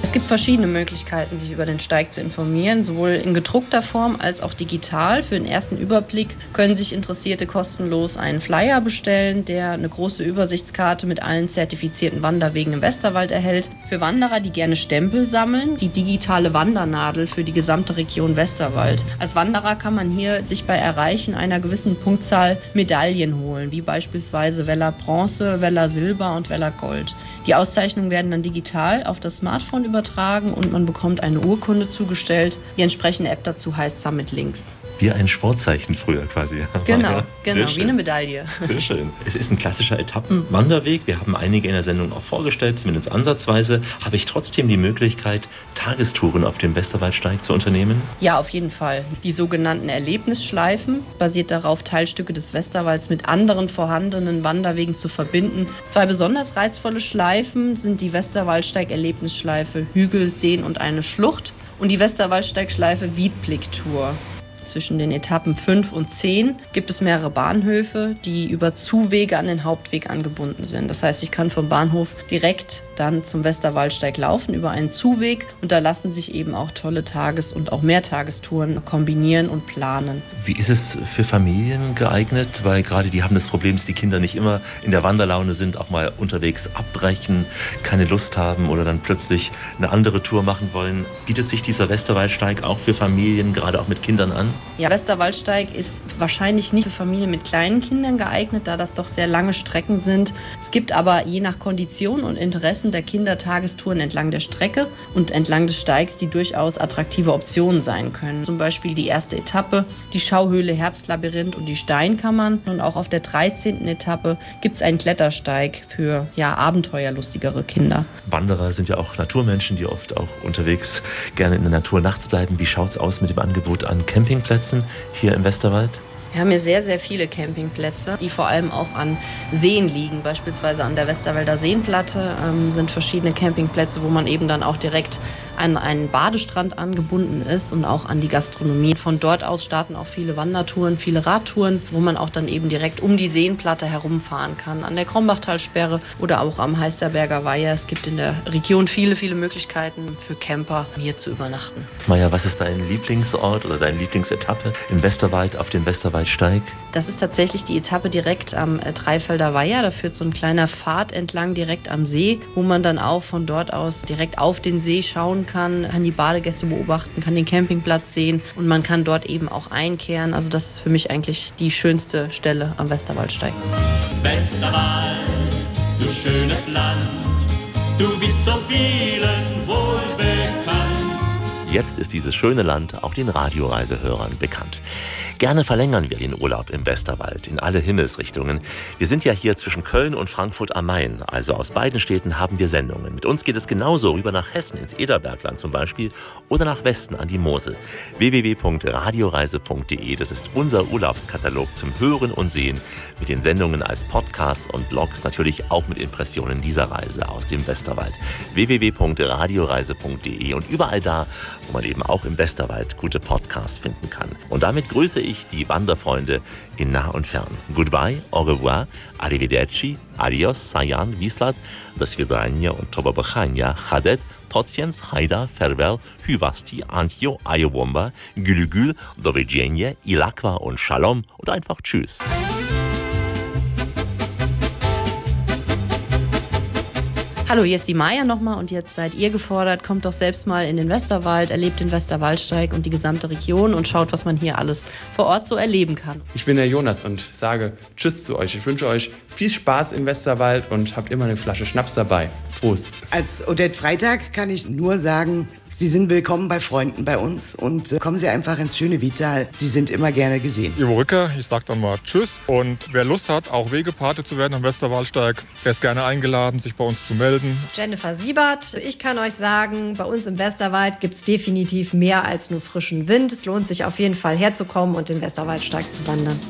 Es gibt verschiedene Möglichkeiten, sich über den Steig zu informieren, sowohl in gedruckter Form als auch digital. Für den ersten Überblick können sich Interessierte kostenlos einen Flyer bestellen, der eine große Übersichtskarte mit allen zertifizierten Wanderwegen im Westerwald erhält. Für Wanderer, die gerne Stempel sammeln, die digitale Wandernadel für die gesamte Region Westerwald. Als Wanderer kann man hier sich bei Erreichen einer gewissen Punktzahl Medaillen holen, wie beispielsweise Vella Bronze, Vella Silber und Vella Gold. Die Auszeichnungen werden dann digital auf das Smartphone übertragen und man bekommt eine Urkunde zugestellt. Die entsprechende App dazu heißt Summit Links. Wie ein Sportzeichen früher quasi. Genau, wie eine Medaille. Sehr schön. Es ist ein klassischer Etappenwanderweg. Wir haben einige in der Sendung auch vorgestellt, zumindest ansatzweise. Habe ich trotzdem die Möglichkeit, Tagestouren auf dem Westerwaldsteig zu unternehmen? Ja, auf jeden Fall. Die sogenannten Erlebnisschleifen basiert darauf, Teilstücke des Westerwalds mit anderen vorhandenen Wanderwegen zu verbinden. Zwei besonders reizvolle Schleifen sind die Westerwaldsteig-Erlebnisschleife Hügel, Seen und eine Schlucht und die Westerwaldsteig-Schleife Wiedblick-Tour. Zwischen den Etappen 5 und 10 gibt es mehrere Bahnhöfe, die über Zuwege an den Hauptweg angebunden sind. Das heißt, ich kann vom Bahnhof direkt dann zum Westerwaldsteig laufen über einen Zuweg und da lassen sich eben auch tolle Tages- und auch Mehrtagestouren kombinieren und planen. Wie ist es für Familien geeignet? Weil gerade die haben das Problem, dass die Kinder nicht immer in der Wanderlaune sind, auch mal unterwegs abbrechen, keine Lust haben oder dann plötzlich eine andere Tour machen wollen. Bietet sich dieser Westerwaldsteig auch für Familien, gerade auch mit Kindern an? Ja, Westerwaldsteig ist wahrscheinlich nicht für Familien mit kleinen Kindern geeignet, da das doch sehr lange Strecken sind. Es gibt aber je nach Kondition und Interessen der Kinder Tagestouren entlang der Strecke und entlang des Steigs, die durchaus attraktive Optionen sein können. Zum Beispiel die erste Etappe, die Schauhöhle Herbstlabyrinth und die Steinkammern. Und auch auf der 13. Etappe gibt es einen Klettersteig für abenteuerlustigere Kinder. Wanderer sind ja auch Naturmenschen, die oft auch unterwegs gerne in der Natur nachts bleiben. Wie schaut es aus mit dem Angebot an Campingplätzen hier im Westerwald? Wir haben hier sehr, sehr viele Campingplätze, die vor allem auch an Seen liegen. Beispielsweise an der Westerwälder Seenplatte sind verschiedene Campingplätze, wo man eben dann auch direkt an einen Badestrand angebunden ist und auch an die Gastronomie. Von dort aus starten auch viele Wandertouren, viele Radtouren, wo man auch dann eben direkt um die Seenplatte herumfahren kann. An der Krombachtalsperre oder auch am Heisterberger Weiher. Es gibt in der Region viele, viele Möglichkeiten für Camper, hier zu übernachten. Maja, was ist dein Lieblingsort oder deine Lieblingsetappe im Westerwald auf dem Westerwaldsteig? Das ist tatsächlich die Etappe direkt am Dreifelder Weiher. Da führt so ein kleiner Pfad entlang direkt am See, wo man dann auch von dort aus direkt auf den See schauen kann die Badegäste beobachten, kann den Campingplatz sehen und man kann dort eben auch einkehren. Also das ist für mich eigentlich die schönste Stelle am Westerwaldsteig. Westerwald, du schönes Land, du bist so vielen wohlbekannt. Jetzt ist dieses schöne Land auch den Radioreisehörern bekannt. Gerne verlängern wir den Urlaub im Westerwald in alle Himmelsrichtungen. Wir sind ja hier zwischen Köln und Frankfurt am Main, also aus beiden Städten haben wir Sendungen. Mit uns geht es genauso rüber nach Hessen, ins Ederbergland zum Beispiel, oder nach Westen an die Mosel. www.radioreise.de, das ist unser Urlaubskatalog zum Hören und Sehen, mit den Sendungen als Podcasts und Blogs, natürlich auch mit Impressionen dieser Reise aus dem Westerwald. www.radioreise.de und überall da, wo man eben auch im Westerwald gute Podcasts finden kann. Und damit grüße ich die Wanderfreunde in nah und fern. Goodbye, au revoir, arrivederci, adios, sayan, vislat, do svidania und tobabakhania, chadet, tociens, haida, farewell, hyvasti, antjo, ayowomba, gülgül, do widzenia, ilakwa und shalom und einfach tschüss. Hallo, hier ist die Maja nochmal und jetzt seid ihr gefordert. Kommt doch selbst mal in den Westerwald, erlebt den Westerwaldsteig und die gesamte Region und schaut, was man hier alles vor Ort so erleben kann. Ich bin der Jonas und sage Tschüss zu euch. Ich wünsche euch viel Spaß im Westerwald und habt immer eine Flasche Schnaps dabei. Prost. Als Odette Freitag kann ich nur sagen, Sie sind willkommen bei Freunden bei uns und kommen Sie einfach ins schöne Vital. Sie sind immer gerne gesehen. Ivo Rücker, ich sag dann mal Tschüss. Und wer Lust hat, auch Wegepate zu werden am Westerwaldsteig, der ist gerne eingeladen, sich bei uns zu melden. Jennifer Siebert, ich kann euch sagen, bei uns im Westerwald gibt es definitiv mehr als nur frischen Wind. Es lohnt sich auf jeden Fall herzukommen und den Westerwaldsteig zu wandern.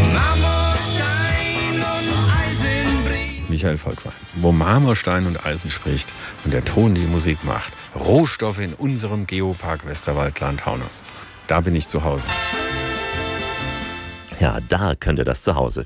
Michael Volkmann. Wo Marmor, Stein und Eisen spricht und der Ton die Musik macht. Rohstoffe in unserem Geopark Westerwaldland Taunus. Da bin ich zu Hause. Ja, da könnt ihr das zu Hause